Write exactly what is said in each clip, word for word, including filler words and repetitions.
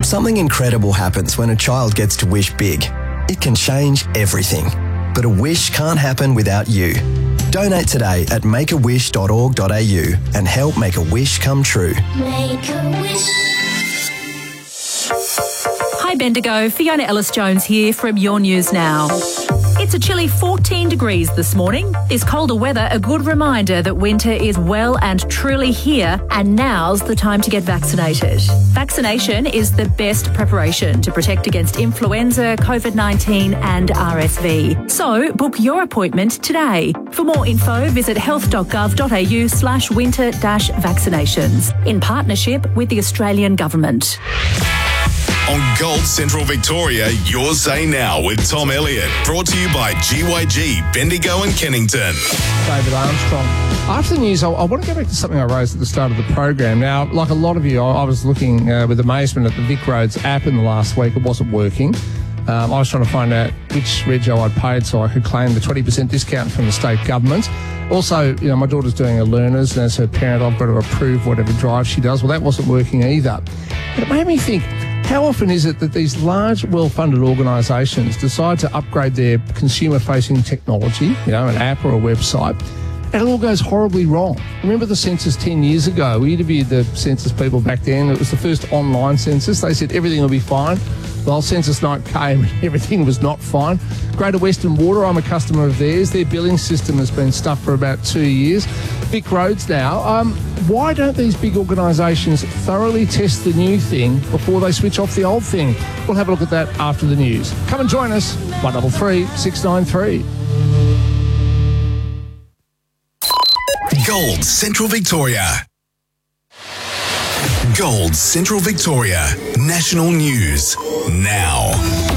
Something incredible happens when a child gets to wish big. It can change everything. But a wish can't happen without you. Donate today at make a wish dot org dot a u and help make a wish come true. Make a wish. Hi Bendigo, Fiona Ellis-Jones here from Your News Now. It's a chilly fourteen degrees this morning. This colder weather a good reminder that winter is well and truly here, and now's the time to get vaccinated. Vaccination is the best preparation to protect against influenza, COVID nineteen and R S V. So book your appointment today. For more info, visit health dot gov dot a u slash winter dash vaccinations in partnership with the Australian Government. On Gold Central Victoria, Your Say Now with Tom Elliott. Brought to you by G Y G, Bendigo and Kennington. David Armstrong. After the news, I, I want to go back to something I raised at the start of the program. Now, like a lot of you, I, I was looking uh, with amazement at the Vic Roads app in the last week. It wasn't working. Um, I was trying to find out which rego I'd paid so I could claim the twenty percent discount from the state government. Also, you know, my daughter's doing her learners, and as her parent, I've got to approve whatever drive she does. Well, that wasn't working either. But it made me think, how often is it that these large, well-funded organisations decide to upgrade their consumer-facing technology, you know, an app or a website, and it all goes horribly wrong? Remember the census ten years ago? We interviewed the census people back then. It was the first online census. They said everything will be fine. Well, census night came and everything was not fine. Greater Western Water, I'm a customer of theirs. Their billing system has been stuck for about two years. Vic Roads now. Um, why don't these big organisations thoroughly test the new thing before they switch off the old thing? We'll have a look at that after the news. Come and join us, one double three six nine three. Gold Central Victoria. Gold Central Victoria. National News Now.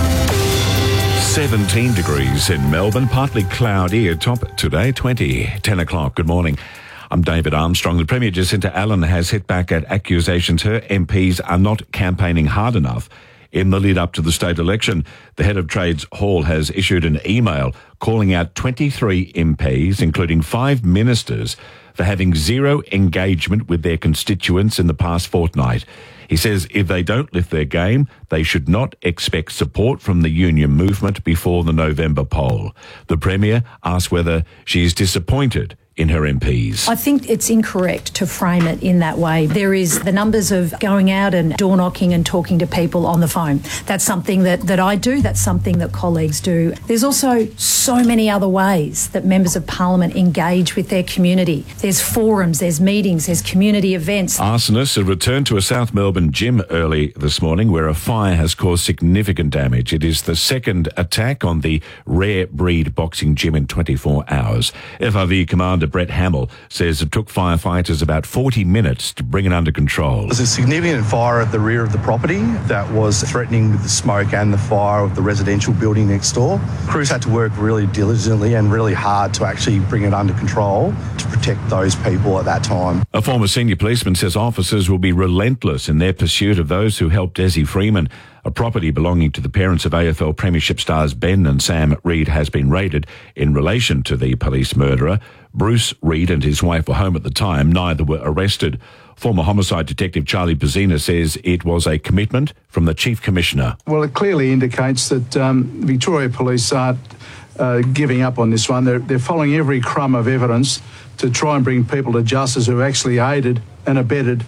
seventeen degrees in Melbourne, partly cloudy, a top today, twenty, ten o'clock. Good morning. I'm David Armstrong. The Premier Jacinta Allen has hit back at accusations her M Ps are not campaigning hard enough in the lead up to the state election. The head of Trades Hall has issued an email calling out twenty-three M Ps, including five ministers, for having zero engagement with their constituents in the past fortnight. He says if they don't lift their game, they should not expect support from the union movement before the November poll. The Premier asked whether she is disappointed in her M Ps. I think it's incorrect to frame it in that way. There is the numbers of going out and door knocking and talking to people on the phone. That's something that, that I do. That's something that colleagues do. There's also so many other ways that members of Parliament engage with their community. There's forums, there's meetings, there's community events. Arsonists have returned to a South Melbourne gym early this morning where a fire has caused significant damage. It is the second attack on the Rare Breed boxing gym in twenty-four hours. F R V Commander Brett Hamill says it took firefighters about forty minutes to bring it under control. There was a significant fire at the rear of the property that was threatening with the smoke and the fire of the residential building next door. Crews had to work really diligently and really hard to actually bring it under control to protect those people at that time. A former senior policeman says officers will be relentless in their pursuit of those who helped Desi Freeman. A property belonging to the parents of A F L Premiership stars Ben and Sam Reid has been raided in relation to the police murderer. Bruce Reid and his wife were home at the time. Neither were arrested. Former homicide detective Charlie Pizzina says it was a commitment from the Chief Commissioner. Well, it clearly indicates that um, Victoria Police aren't uh, giving up on this one. They're, they're following every crumb of evidence to try and bring people to justice who actually aided and abetted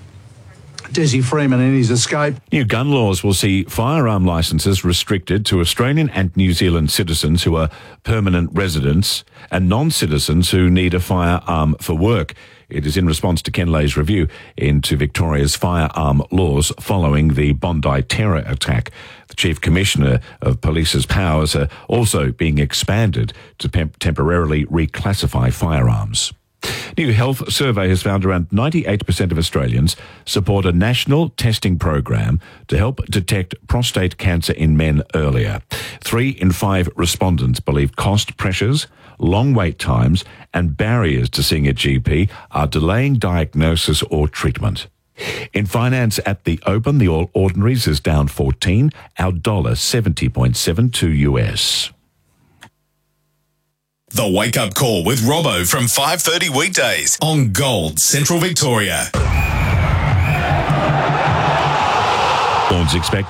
Desi Freeman in his escape. New gun laws will see firearm licences restricted to Australian and New Zealand citizens who are permanent residents and non-citizens who need a firearm for work. It is in response to Ken Lay's review into Victoria's firearm laws following the Bondi terror attack. The Chief Commissioner of Police's powers are also being expanded to pem- temporarily reclassify firearms. New health survey has found around ninety-eight percent of Australians support a national testing program to help detect prostate cancer in men earlier. Three in five respondents believe cost pressures, long wait times and barriers to seeing a G P are delaying diagnosis or treatment. In finance at the open, the All Ordinaries is down fourteen, our dollar seventy point seven two U S. The Wake Up Call with Robbo from five thirty weekdays on Gold Central Victoria. Bourne's expected